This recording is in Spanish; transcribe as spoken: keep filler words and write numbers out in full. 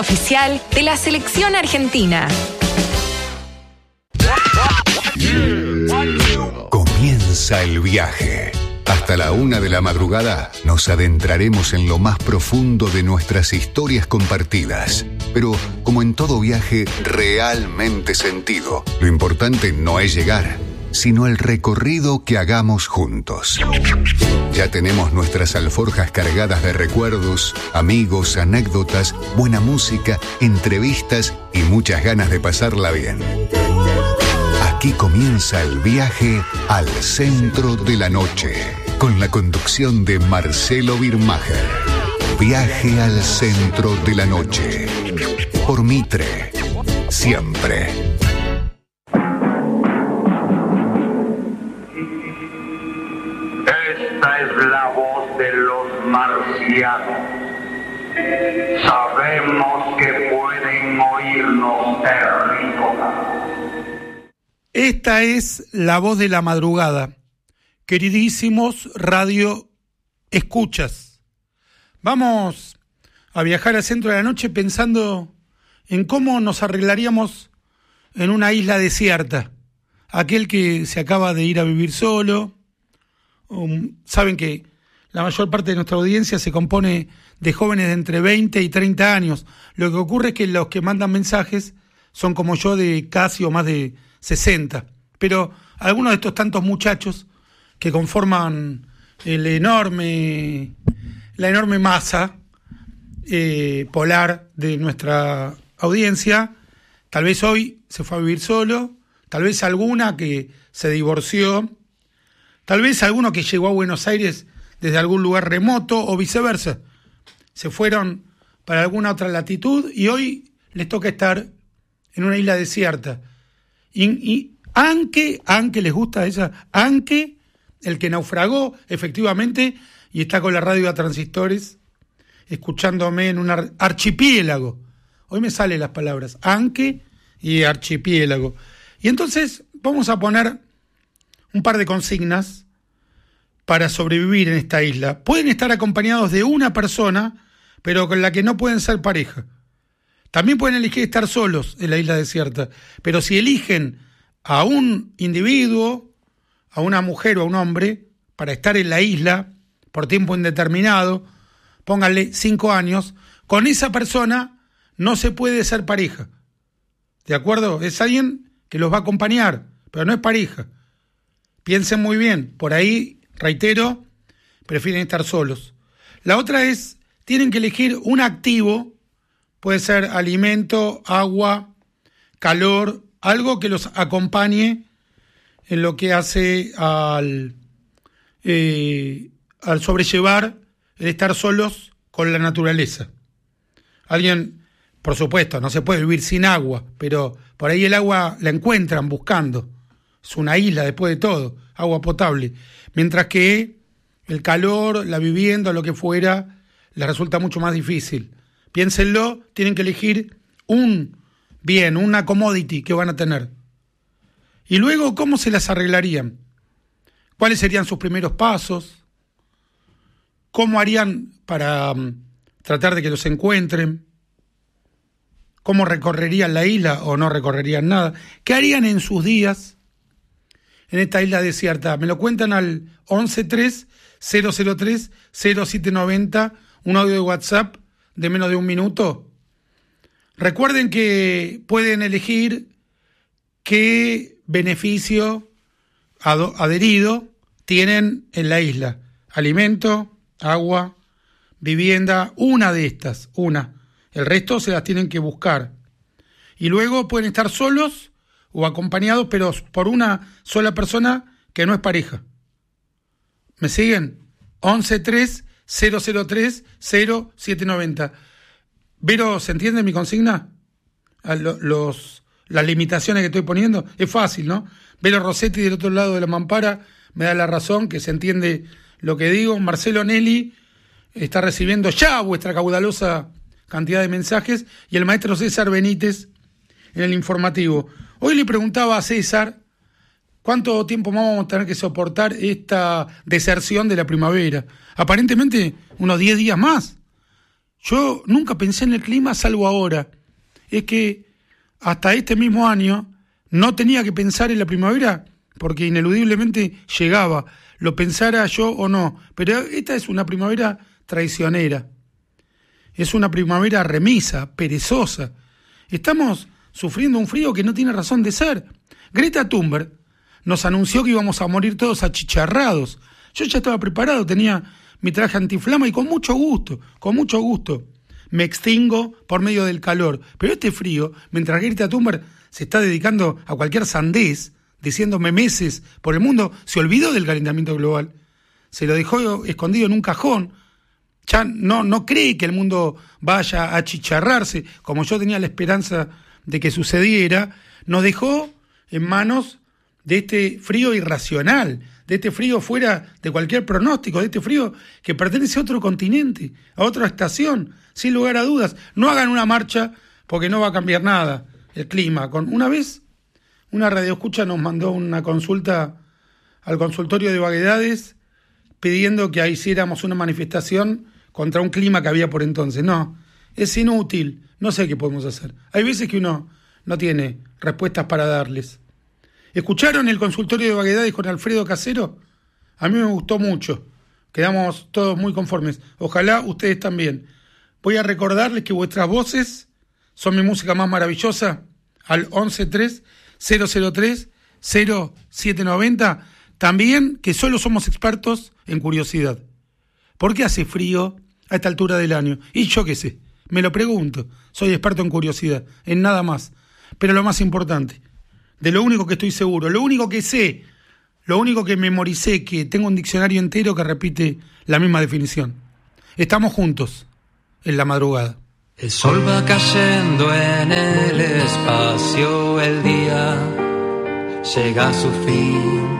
Oficial de la selección argentina. Comienza el viaje. Hasta la una de la madrugada nos adentraremos en lo más profundo de nuestras historias compartidas. Pero, como en todo viaje realmente sentido, lo importante no es llegar, sino el recorrido que hagamos juntos. Ya tenemos nuestras alforjas cargadas de recuerdos, amigos, anécdotas, buena música, entrevistas y muchas ganas de pasarla bien. Aquí comienza el viaje al centro de la noche, con la conducción de Marcelo Birmacher. Viaje al centro de la noche. Por Mitre, siempre. Esta es la voz de los marcianos. Sabemos que pueden oírnos terrícolas. Esta es la voz de la madrugada. Queridísimos radio escuchas, vamos a viajar al centro de la noche pensando en cómo nos arreglaríamos en una isla desierta. Aquel que se acaba de ir a vivir solo. Um, saben que la mayor parte de nuestra audiencia se compone de jóvenes de entre veinte y treinta años. Lo que ocurre es que los que mandan mensajes son como yo, de casi o más de sesenta. Pero algunos de estos tantos muchachos que conforman el enorme, la enorme masa eh, polar de nuestra audiencia, tal vez hoy se fue a vivir solo, tal vez alguna que se divorció, tal vez alguno que llegó a Buenos Aires desde algún lugar remoto o viceversa. Se fueron para alguna otra latitud y hoy les toca estar en una isla desierta. Y, y aunque, aunque les gusta esa, aunque el que naufragó efectivamente y está con la radio a transistores, escuchándome en un ar- archipiélago. Hoy me salen las palabras, aunque y archipiélago. Y entonces vamos a poner un par de consignas para sobrevivir en esta isla. Pueden estar acompañados de una persona, pero con la que no pueden ser pareja. También pueden elegir estar solos en la isla desierta, pero si eligen a un individuo, a una mujer o a un hombre, para estar en la isla por tiempo indeterminado, pónganle cinco años, con esa persona no se puede ser pareja. ¿De acuerdo? Es alguien que los va a acompañar, pero no es pareja. Piensen muy bien, por ahí, reitero, prefieren estar solos. La otra es, tienen que elegir un activo. Puede ser alimento, agua, calor, algo que los acompañe en lo que hace al, eh, al sobrellevar el estar solos con la naturaleza. Alguien, por supuesto, no se puede vivir sin agua, pero por ahí el agua la encuentran buscando. Es una isla después de todo, agua potable. Mientras que el calor, la vivienda, lo que fuera, les resulta mucho más difícil. Piénsenlo, tienen que elegir un bien, una commodity que van a tener. Y luego, ¿cómo se las arreglarían? ¿Cuáles serían sus primeros pasos? ¿Cómo harían para um, tratar de que los encuentren? ¿Cómo recorrerían la isla o no recorrerían nada? ¿Qué harían en sus días en esta isla desierta? Me lo cuentan al once tres cero cero tres cero siete nueve cero, un audio de WhatsApp de menos de un minuto. Recuerden que pueden elegir qué beneficio ad- adherido tienen en la isla. Alimento, agua, vivienda, una de estas, una. El resto se las tienen que buscar. Y luego pueden estar solos o acompañados, pero por una sola persona que no es pareja. ¿Me siguen? once tres cero cero tres cero siete nueve cero. ¿Vero, se entiende mi consigna? A lo, los, las limitaciones que estoy poniendo. Es fácil, ¿no? Vero Rossetti del otro lado de la mampara me da la razón, que se entiende lo que digo. Marcelo Nelly está recibiendo ya vuestra caudalosa cantidad de mensajes, y el maestro César Benítez en el informativo. Hoy le preguntaba a César cuánto tiempo más vamos a tener que soportar esta deserción de la primavera. Aparentemente unos diez días más. yo nunca pensé en el clima salvo ahora. Es que hasta este mismo año no tenía que pensar en la primavera porque ineludiblemente llegaba, lo pensara yo o no. Pero esta es una primavera traicionera. Es una primavera remisa, perezosa. Estamos sufriendo un frío que no tiene razón de ser. Greta Thunberg nos anunció que íbamos a morir todos achicharrados. Yo ya estaba preparado, tenía mi traje antiflama y con mucho gusto, con mucho gusto, me extingo por medio del calor. Pero este frío, mientras Greta Thunberg se está dedicando a cualquier sandez, diciéndome meses por el mundo, se olvidó del calentamiento global. Se lo dejó escondido en un cajón. Ya no, no cree que el mundo vaya a achicharrarse, como yo tenía la esperanza de que sucediera. Nos dejó en manos de este frío irracional, de este frío fuera de cualquier pronóstico, de este frío que pertenece a otro continente, a otra estación, sin lugar a dudas. No hagan una marcha porque no va a cambiar nada el clima. Con una vez, una radioescucha nos mandó una consulta al consultorio de vaguedades pidiendo que hiciéramos una manifestación contra un clima que había por entonces. No, es inútil, no sé qué podemos hacer. Hay veces que uno no tiene respuestas para darles. ¿Escucharon el consultorio de vaguedades con Alfredo Casero? A mí me gustó mucho. Quedamos todos muy conformes. Ojalá ustedes también. Voy a recordarles que vuestras voces son mi música más maravillosa al once tres cero cero tres cero siete noventa. También que solo somos expertos en curiosidad. ¿Por qué hace frío a esta altura del año? Y yo qué sé, me lo pregunto. Soy experto en curiosidad, en nada más. Pero lo más importante, de lo único que estoy seguro, lo único que sé, lo único que memoricé, que tengo un diccionario entero que repite la misma definición. Estamos juntos en la madrugada. El sol va cayendo en el espacio, el día llega a su fin.